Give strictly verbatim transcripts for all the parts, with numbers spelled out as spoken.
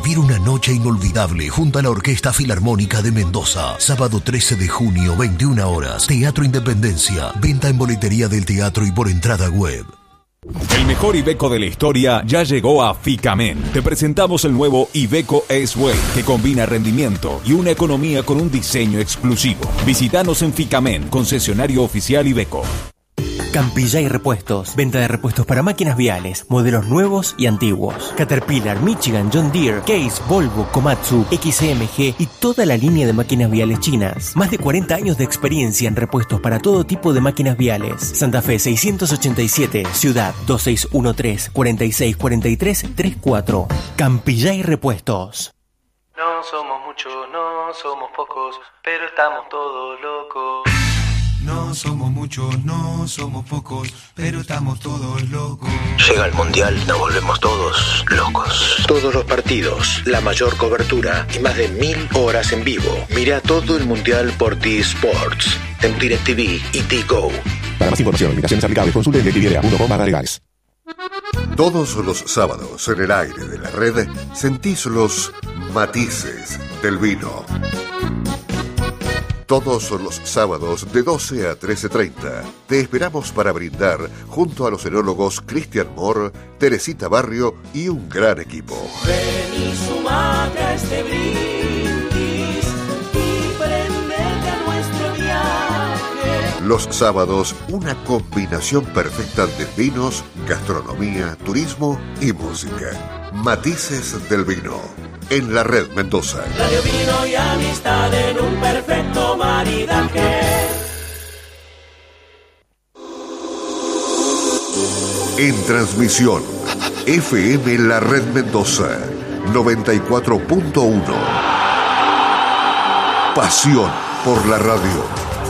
Vivir una noche inolvidable junto a la Orquesta Filarmónica de Mendoza. Sábado trece de junio, veintiuna horas. Teatro Independencia. Venta en boletería del teatro y por entrada web. El mejor Iveco de la historia ya llegó a Ficamen. Te presentamos el nuevo Iveco S-Way, que combina rendimiento y una economía con un diseño exclusivo. Visítanos en Ficamen, concesionario oficial Iveco. Campillay Repuestos. Venta de repuestos para máquinas viales, modelos nuevos y antiguos. Caterpillar, Michigan, John Deere, Case, Volvo, Komatsu, X M G y toda la línea de máquinas viales chinas. Más de cuarenta años de experiencia en repuestos para todo tipo de máquinas viales. Santa Fe seiscientos ochenta y siete, Ciudad dos seis uno tres, cuatro seis cuatro tres treinta y cuatro. Campillay Repuestos. No somos muchos, no somos pocos, pero estamos todos locos. No somos muchos, no somos pocos, pero estamos todos locos. Llega el Mundial, nos volvemos todos locos. Todos los partidos, la mayor cobertura y más de mil horas en vivo. Mira todo el Mundial por T-Sports, en DirecTV y T-Go. Para más información, invitaciones aplicables, consulte en directv punto com barra legales. Todos los sábados en el aire de la red sentís los matices del vino. Todos los sábados de doce a trece treinta te esperamos para brindar junto a los enólogos Cristian Moore, Teresita Barrio y un gran equipo. Ven y sumate a este brindis y prendete a nuestro viaje. Los sábados, una combinación perfecta de vinos, gastronomía, turismo y música. Matices del vino. En la red Mendoza. Radio, vino y amistad en un perfecto maridaje. En transmisión, F M La Red Mendoza, noventa y cuatro punto uno. Pasión por la radio.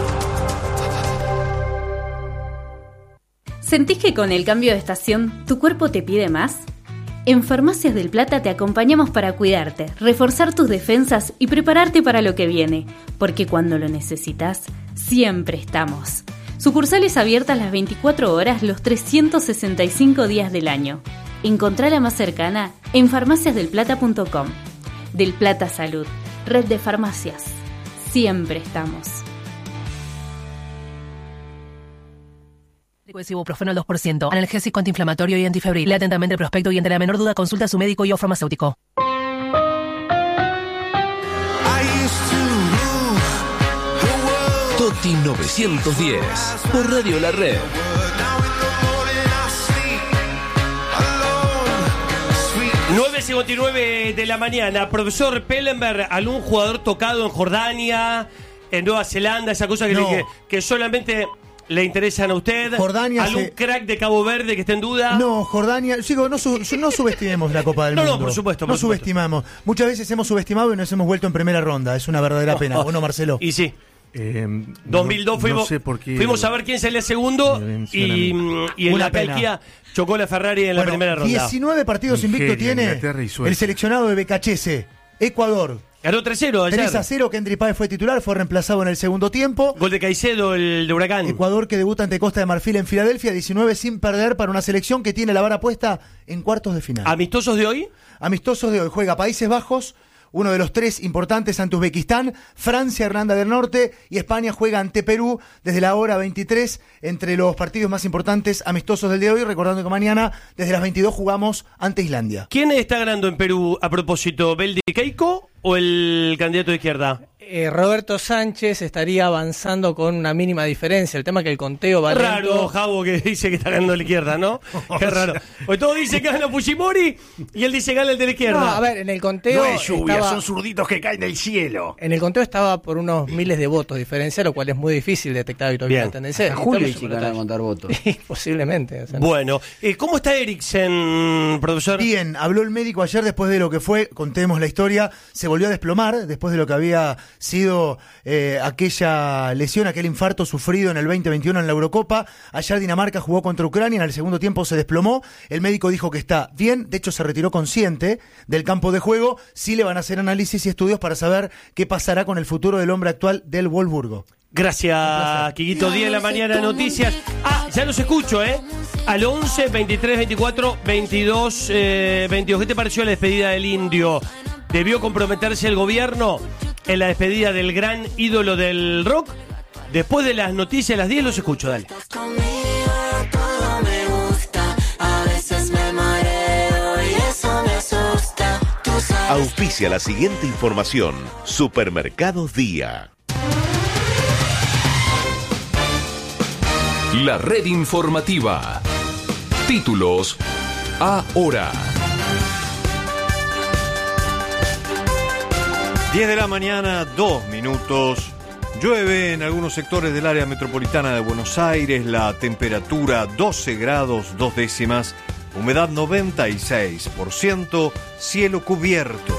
¿Sentís que con el cambio de estación tu cuerpo te pide más? En Farmacias del Plata te acompañamos para cuidarte, reforzar tus defensas y prepararte para lo que viene, porque cuando lo necesitas, siempre estamos. Sucursales abiertas las veinticuatro horas, los trescientos sesenta y cinco días del año. Encontrá la más cercana en farmacias del plata punto com. Del Plata Salud, red de farmacias. Siempre estamos. Ibuprofeno al dos por ciento, analgésico antiinflamatorio y antifebril. Lea atentamente el prospecto y ante la menor duda consulta a su médico y o farmacéutico. Toti novecientos diez, por Radio La Red. nueve cincuenta y nueve de la mañana. Profesor Pellenberg, algún jugador tocado en Jordania, en Nueva Zelanda, esa cosa que, no. que, que solamente le interesan a usted. Jordania ¿Algún se... crack de Cabo Verde que esté en duda? No, Jordania, digo, no, su, no subestimemos la Copa del no, Mundo. No, por supuesto. No por subestimamos. Supuesto. Muchas veces hemos subestimado y nos hemos vuelto en primera ronda. Es una verdadera Oh, pena. oh. Bueno, Marcelo. Y sí. Eh, dos mil dos no, fuimos, no sé por qué fuimos a ver quién salía segundo y, y en Una la pena. Pelquia chocó la Ferrari en bueno, la primera ronda. diecinueve partidos invicto tiene el seleccionado de Becachese, Ecuador. Ganó tres cero ayer. tres a cero, Kendry Páez fue titular, fue reemplazado en el segundo tiempo. Gol de Caicedo, el de Huracán. Ecuador que debuta ante Costa de Marfil en Filadelfia, diecinueve sin perder para una selección que tiene la vara puesta en cuartos de final. ¿Amistosos de hoy? Amistosos de hoy. Juega Países Bajos, uno de los tres importantes ante Uzbekistán, Francia, Irlanda del Norte y España juega ante Perú desde la hora veintitrés, entre los partidos más importantes amistosos del día de hoy, recordando que mañana desde las veintidós jugamos ante Islandia. ¿Quién está ganando en Perú a propósito? ¿Beldi Keiko o el candidato de izquierda? Eh, Roberto Sánchez estaría avanzando con una mínima diferencia. El tema es que el conteo va lento. Raro, Javo, que dice que está ganando la izquierda, ¿no? Qué raro. Pues todos dicen que gana Fujimori y él dice que gana el de la izquierda. No, a ver, en el conteo no es lluvia, estaba, son zurditos que caen del cielo. En el conteo estaba por unos miles de votos diferencia, lo cual es muy difícil detectar habitualmente la tendencia. Hasta Julio y van a contar votos. Posiblemente. O sea, bueno, eh, ¿cómo está Eriksen, profesor? Bien, habló el médico ayer después de lo que fue, contemos la historia, se volvió a desplomar después de lo que había sido eh, aquella lesión, aquel infarto sufrido en el veinte veintiuno en la Eurocopa. Ayer Dinamarca jugó contra Ucrania, en el segundo tiempo se desplomó, el médico dijo que está bien, de hecho se retiró consciente del campo de juego, sí le van a hacer análisis y estudios para saber qué pasará con el futuro del hombre actual del Wolfsburgo. Gracias, Quiquito. diez de la mañana, noticias. Ah, ya los escucho, ¿eh? Al once, veintitrés, veinticuatro, veintidós, eh, veintidós. ¿Qué te pareció la despedida del Indio? ¿Debió comprometerse el gobierno en la despedida del gran ídolo del rock? Después de las noticias, a las diez los escucho, dale. Auspicia la siguiente información. Supermercados Día. La red informativa. Títulos ahora. diez de la mañana, dos minutos. Llueve en algunos sectores del área metropolitana de Buenos Aires. La temperatura doce grados, dos décimas. Humedad noventa y seis por ciento. Cielo cubierto.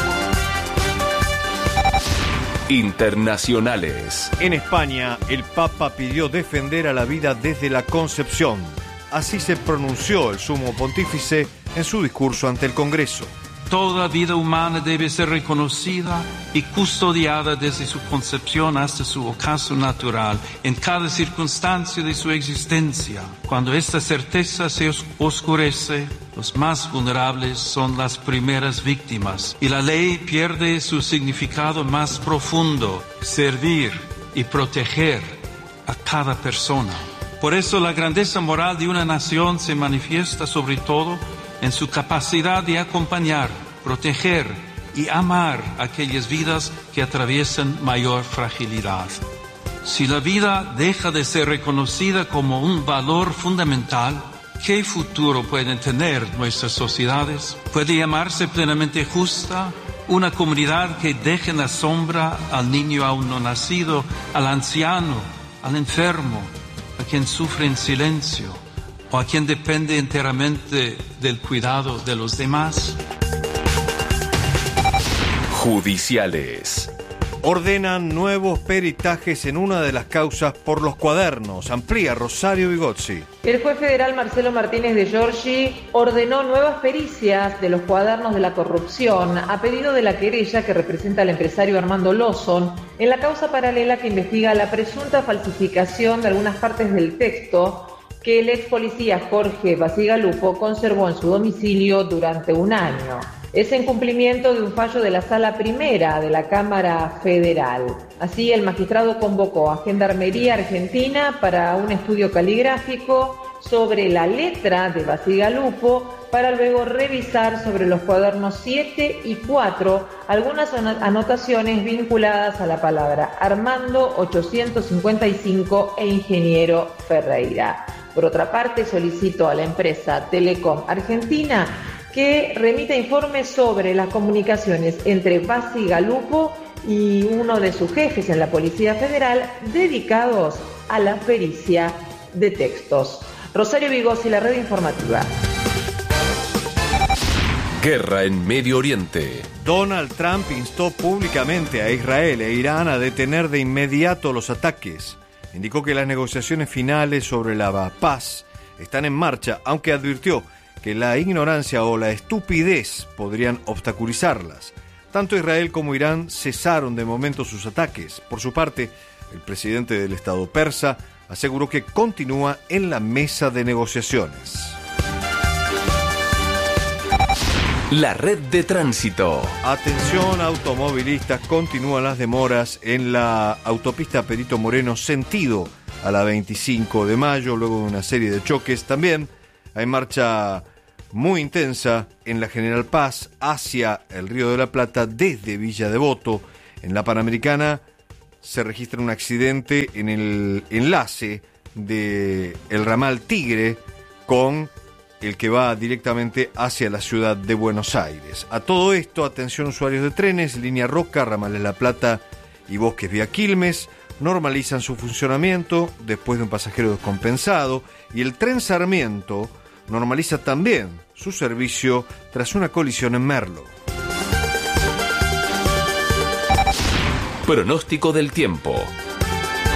Internacionales. En España, el Papa pidió defender a la vida desde la concepción. Así se pronunció el sumo pontífice en su discurso ante el Congreso. Toda vida humana debe ser reconocida y custodiada desde su concepción hasta su ocaso natural, en cada circunstancia de su existencia. Cuando esta certeza se oscurece, los más vulnerables son las primeras víctimas y la ley pierde su significado más profundo, servir y proteger a cada persona. Por eso la grandeza moral de una nación se manifiesta sobre todo en su capacidad de acompañar, proteger y amar aquellas vidas que atraviesan mayor fragilidad. Si la vida deja de ser reconocida como un valor fundamental, ¿qué futuro pueden tener nuestras sociedades? ¿Puede llamarse plenamente justa una comunidad que deje en la sombra al niño aún no nacido, al anciano, al enfermo, a quien sufre en silencio, o a quien depende enteramente del cuidado de los demás? Judiciales. Ordenan nuevos peritajes en una de las causas por los cuadernos. Amplía Rosario Vigozzi. El juez federal Marcelo Martínez de Giorgi ordenó nuevas pericias de los cuadernos de la corrupción a pedido de la querella que representa al empresario Armando Lawson en la causa paralela que investiga la presunta falsificación de algunas partes del texto que el ex policía Jorge Bacigalupo conservó en su domicilio durante un año. Es en cumplimiento de un fallo de la Sala Primera de la Cámara Federal. Así, el magistrado convocó a Gendarmería Argentina para un estudio caligráfico sobre la letra de Bacigalupo para luego revisar sobre los cuadernos siete y cuatro algunas anotaciones vinculadas a la palabra Armando ochocientos cincuenta y cinco e Ingeniero Ferreira. Por otra parte, solicitó a la empresa Telecom Argentina que remita informes sobre las comunicaciones entre Bacigalupo y uno de sus jefes en la Policía Federal dedicados a la pericia de textos. Rosario Vigozzi, la red informativa. Guerra en Medio Oriente. Donald Trump instó públicamente a Israel e Irán a detener de inmediato los ataques. Indicó que las negociaciones finales sobre la paz están en marcha, aunque advirtió que la ignorancia o la estupidez podrían obstaculizarlas. Tanto Israel como Irán cesaron de momento sus ataques. Por su parte, el presidente del Estado persa aseguró que continúa en la mesa de negociaciones. La red de tránsito. Atención automovilistas, continúan las demoras en la autopista Perito Moreno sentido a la veinticinco de mayo, luego de una serie de choques. También hay marcha muy intensa en la General Paz hacia el Río de la Plata desde Villa Devoto. En la Panamericana se registra un accidente en el enlace del ramal Tigre con el que va directamente hacia la ciudad de Buenos Aires. A todo esto, atención usuarios de trenes, Línea Roca, Ramales La Plata y Bosques Vía Quilmes normalizan su funcionamiento después de un pasajero descompensado, y el tren Sarmiento normaliza también su servicio tras una colisión en Merlo. Pronóstico del tiempo.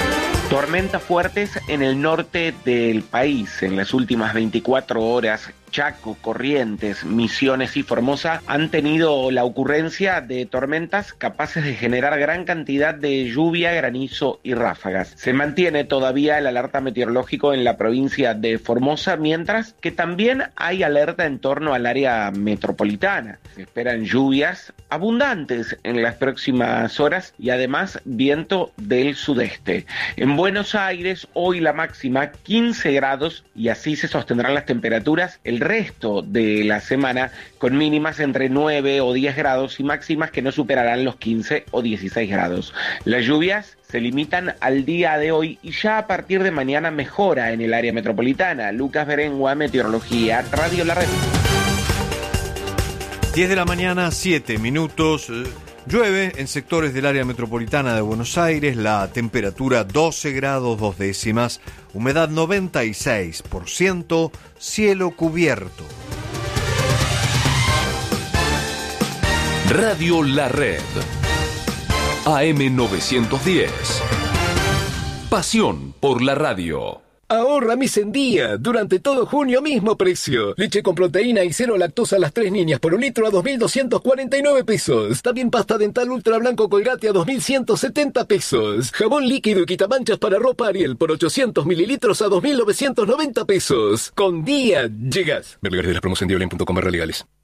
Tormentas fuertes en el norte del país. En las últimas veinticuatro horas Chaco, Corrientes, Misiones y Formosa han tenido la ocurrencia de tormentas capaces de generar gran cantidad de lluvia, granizo y ráfagas. Se mantiene todavía el alerta meteorológico en la provincia de Formosa, mientras que también hay alerta en torno al área metropolitana. Se esperan lluvias abundantes en las próximas horas y además viento del sudeste. En Buenos Aires, hoy la máxima quince grados y así se sostendrán las temperaturas el resto de la semana, con mínimas entre nueve o diez grados y máximas que no superarán los quince o dieciséis grados. Las lluvias se limitan al día de hoy y ya a partir de mañana mejora en el área metropolitana. Lucas Berengua, Meteorología, Radio La Red. diez de la mañana, siete minutos. Llueve en sectores del área metropolitana de Buenos Aires, la temperatura doce grados dos décimas, humedad noventa y seis por ciento, cielo cubierto. Radio La Red, A M novecientos diez. Pasión por la radio. Ahorra mis en día. Durante todo junio, mismo precio. Leche con proteína y cero lactosa a las tres niñas por un litro a dos mil doscientos cuarenta y nueve pesos. También pasta dental ultra blanco Colgate a dos mil ciento setenta pesos. Jabón líquido y quitamanchas para ropa Ariel por ochocientos mililitros a dos mil novecientos noventa pesos. Con día llegas. Ver lugares de la promoción de Diolén punto com barra legales.